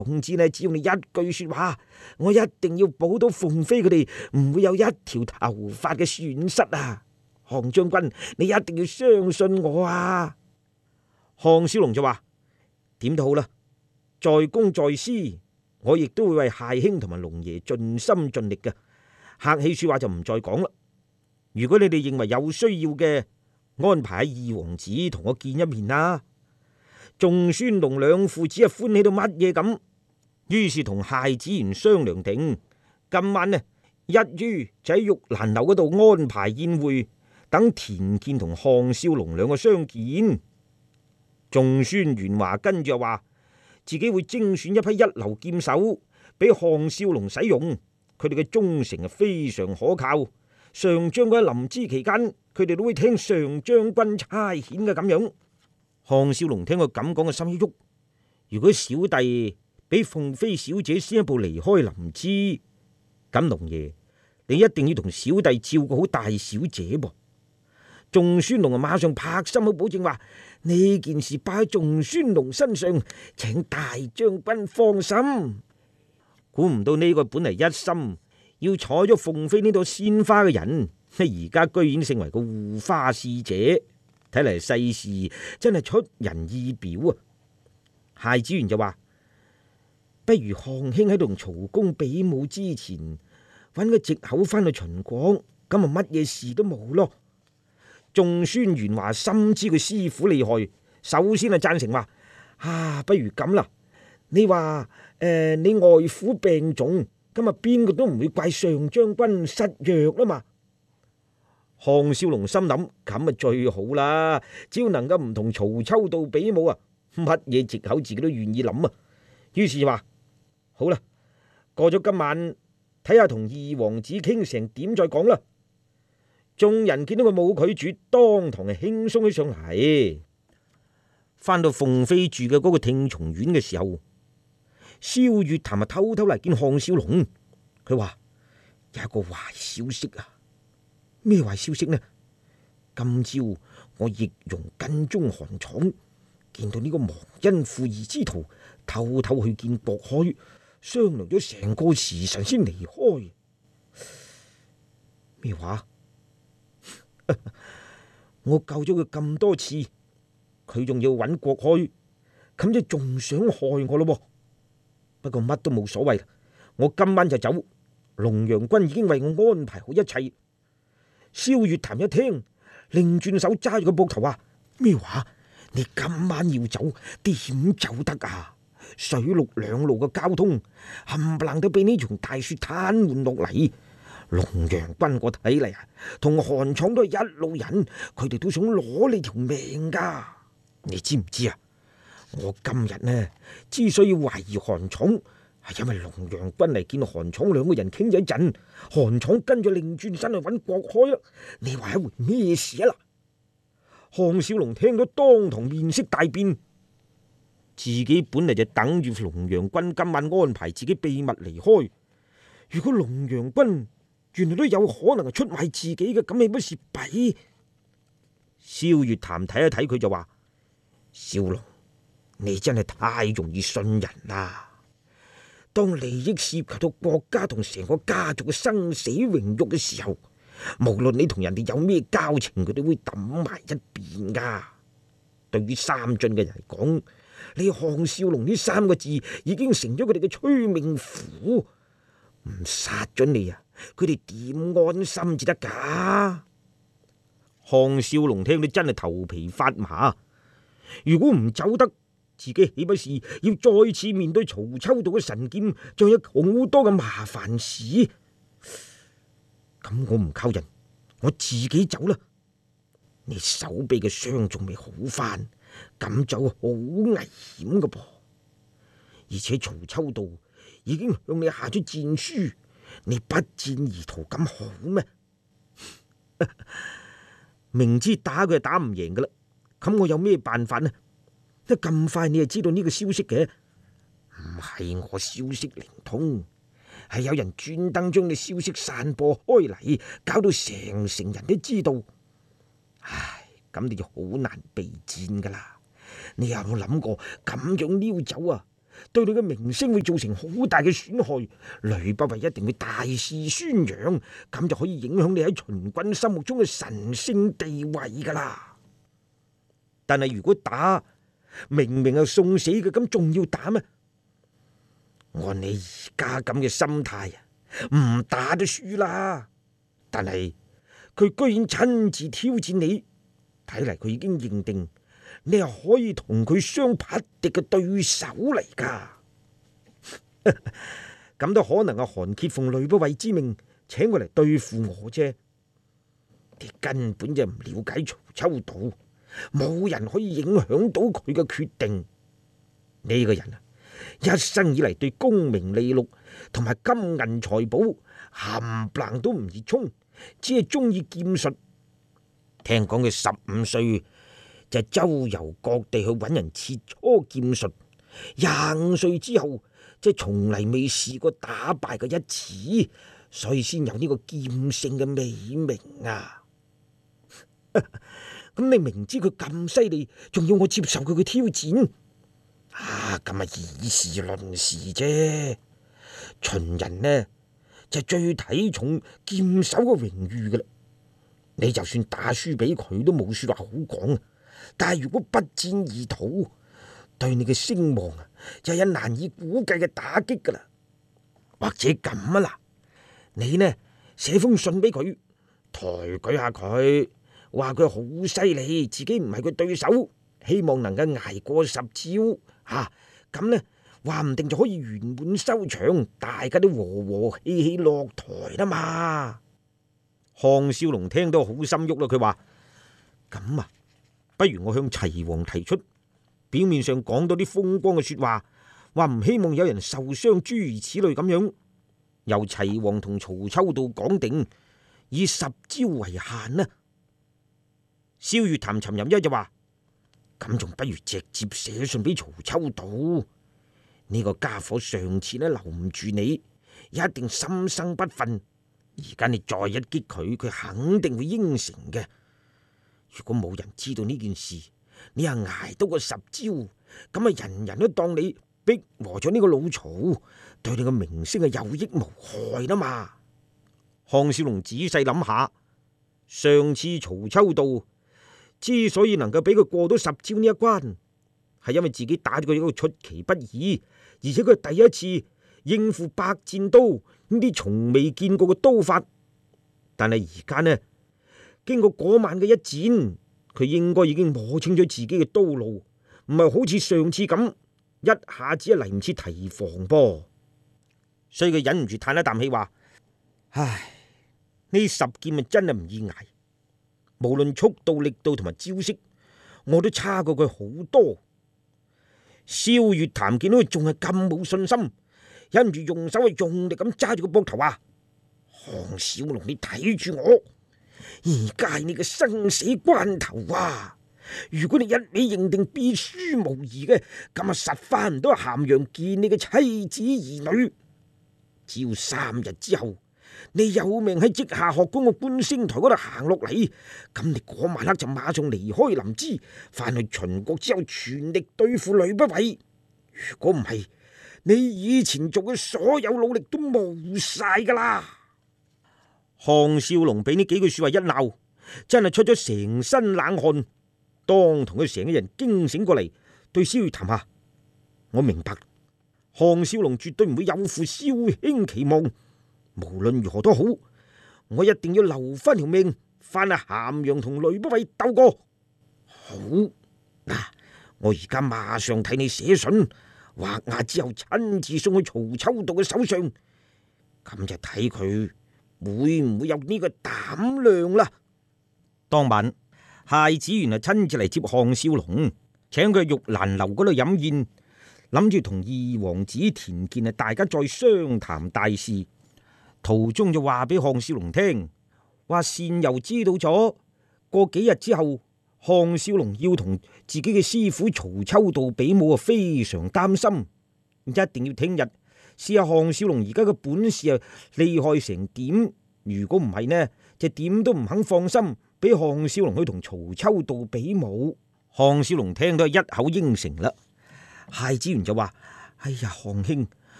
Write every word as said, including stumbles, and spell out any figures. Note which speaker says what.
Speaker 1: 總之呢，只要你一句說話，我一定要保到鳳飛佢哋唔會有一條頭髮嘅損失啊！項將軍，你一定要相信我啊！項少龍就話：點都好啦，在公在私，我亦都會為謝兄同埋龍爺盡心盡力嘅。客氣說話就唔再講啦。如果你哋認為有需要嘅，安排二王子同我見一面啦。仲孫龍兩父子啊，歡喜到乜嘢咁，於是同謝子賢商量定，今晚呢，一於就喺玉蘭樓嗰度安排宴會，等田健同項少龍兩個相見。仲孫元華跟住又話自己會精選一批一流劍手俾項少龍使用，佢哋嘅忠誠係非常可靠。上將軍喺臨知期間，佢哋都會聽上將軍差遣嘅咁樣。項少龍聽佢咁講嘅心一喐，如果小弟俾鳳飛小姐先一步離開臨知，咁龍爺你一定要同小弟照顧好大小姐噃。仲孫龍啊，馬上拍心口保證話呢件事擺喺仲孫龍身上，請大將軍放心。估唔到呢個本嚟一心要採咗鳳飛呢朵鮮花嘅人，而家居然成為個護花使者，睇嚟世事真係出人意表啊！謝子元就話：不如項兄喺同曹公比武之前，揾個藉口翻去秦國，咁啊乜嘢事都冇咯。仲孫元華深知佢師傅厲害，首先係贊成話：啊，不如咁啦，你話誒、呃，你外父病重，咁啊邊個都唔會怪上將軍失約啦嘛。項少龍心諗咁啊最好啦，只要能夠唔同曹秋道比武啊，乜嘢藉口自己都願意諗啊。於是就話：好啦，過咗今晚睇下同二王子傾成點再講啦。眾人見到佢冇拒絕，當堂係輕鬆起上嚟。翻到鳳飛住嘅嗰個聽從院嘅時候，蕭月潭啊偷偷嚟見項少龍，佢話有一個壞消息啊！咩壞消息呢？今朝我易容跟蹤韓闖，見到呢個忘恩負義之徒，偷偷去見郭開，商量咗成個時辰先離開。咩話？我救咗佢咁多次，佢仲要揾郭開，咁就仲想害我咯。不過乜都冇所謂，我今晚就走。龍陽君已經為我安排好一切。蕭月潭一聽，擰轉手揸住個膊頭話：咩話？你今晚要走，點走得啊？水陸兩路嘅交通冚唪唥都俾呢場大雪癱瘓落嚟。龍陽君我睇嚟啊，同韓闖都係一路人，佢哋都想攞你條命噶。你知唔知啊？我今日呢，之所以懷疑韓闖，係因為龍陽君嚟見韓闖兩個人傾咗一陣，韓闖跟住擰轉身去揾郭開啊！你話一回咩事啊啦？項少龍聽到當堂面色大變，自己本嚟就等住龍陽君今晚安排自己秘密離開。如果龍陽君原來都有可能係出賣自己嘅，咁你乜事弊？蕭月潭睇一睇佢就話：少龍，你真係太容易信人啦！當利益涉及到國家同成個家族嘅生死榮辱嘅時候，無論你同人哋有咩交情，佢哋會抌埋一邊噶。對於三晉嘅人嚟講，你項少龍呢三個字已經成咗佢哋嘅催命符，唔殺咗你啊，佢哋點安心至得噶？項少龍聽到真係頭皮發麻，如果唔走得，自己豈不是要再次面對曹秋道嘅神劍，仲有好多嘅麻煩事？咁我唔靠人，我自己走啦。你手臂嘅傷仲未好翻，咁就好危險噶噃。而且曹秋道已經向你下咗戰書，你不戰而逃咁好咩？明知打佢係打唔贏噶啦，咁我有咩辦法呢？得咁快你就知道呢個消息嘅？唔係我消息靈通，係有人專登將你消息散播開嚟，搞到成城人都知道。唉，咁你就好難備戰噶啦。你有冇諗過咁樣溜走啊？ 對你嘅名聲會造成好大嘅損害。呂不韋一定會大肆宣揚，咁就可以影響你喺秦軍心目中嘅神聖地位噶啦。但係如果打，明明係送死嘅，咁仲要打咩？按你而家咁嘅心態啊，唔打都輸啦。但係佢居然親自挑戰你，睇嚟佢已經認定你係可以同佢相匹敵嘅對手嚟噶。咁都可能係韓歇奉呂不韋之命請佢嚟對付我啫。你根本就唔了解曹秋道，冇人可以影響到佢嘅決定。呢個人啊，一生以嚟對功名利祿同埋金銀財寶冚唪唥都唔熱衷，只係中意劍術。聽講佢十五歲就周遊各地去揾人切磋劍術，廿五歲之後即係從嚟未試過打敗過一次，所以先有呢個劍聖嘅美名啊！咁你明知佢咁犀利，仲要我接受佢嘅挑戰啊？咁啊以事論事啫。秦人呢就最睇重劍手嘅榮譽噶啦。你就算打輸俾佢都冇說話好講，但係如果不戰而逃，對你嘅聲望啊就有難以估計嘅打擊噶啦。或者咁啊啦，你呢寫封信俾佢，抬舉下佢，話佢好犀利，自己唔係佢對手，希望能夠挨過十招吓，咁、啊、呢話唔定就可以圓滿收場，大家都和和氣氣落台啦嘛。項少龍聽到好心喐啦，佢話咁啊，不如我向齊王提出，表面上講到啲風光嘅說話，話唔希望有人受傷，諸如此類咁樣，由齊王同曹秋道講定，以十招為限呢。蕭月潭沉吟一就話，咁仲不如直接寫信俾曹秋道，呢、這個家伙上次呢留唔住你，一定心生不忿，而家你再一擊佢，佢肯定會應承嘅。如果冇人知道呢件事，你又挨到個十招，咁啊人人都當你逼和咗呢個老曹，對你個名聲係有益無害啦嘛。項少龍仔細諗下，上次曹秋道之所以能夠俾佢過到十招呢一關，係因為自己打咗佢一個出其不意，而且佢係第一次應付百戰刀呢啲從未見過嘅刀法。但係而家呢，經過嗰晚嘅一戰，佢應該已經摸清咗自己嘅刀路，唔係好似上次咁一下子嚟唔切提防噃。所以佢忍唔住嘆一啖氣話：唉，呢十劍啊真係唔易挨。無論速度、力度同埋招式，我都差過佢好多。蕭月潭見到佢仲係咁冇信心，忍唔住用手去用力咁揸住個膊頭話：項少龍，你睇住我，而家係你嘅生死關頭啊！如果你一味認定必輸無疑嘅，咁啊實翻唔到咸陽見你嘅妻子兒女。只要三日之後，你有命喺稷下學宮個觀星台嗰度行落嚟，咁你嗰晚黑就馬上離開臨淄，翻去秦國之後全力對付呂不韋。如果唔係，你以前做嘅所有努力都冇晒噶啦。項少龍俾呢幾句說話一鬧，真係出咗成身冷汗，當同佢成個人驚醒過嚟，對蕭月潭下：我明白，項少龍絕對唔會有負蕭兄期望。無論如何都好，我一定要留翻條命，翻去咸陽同呂不韋鬥過。好嗱，我而家馬上替你寫信，畫押之後親自送去曹秋道嘅手上，咁就睇佢會唔會有呢個膽量啦。當晚，太子元啊親自嚟接項少龍，請佢去玉蘭樓嗰度飲宴，諗住同二王子田健啊大家再商談大事。途中就話俾項少龍聽，話善由知道咗，過幾日之後，項少龍要同自己嘅師傅曹秋道比武啊，非常擔心，一定要聽日試下項少龍而家嘅本事啊厲害成點。如果唔係呢，就點都唔肯放心俾項少龍去同曹秋道比武。項少龍聽到一口應承啦。太子元就話： 哎呀，項兄，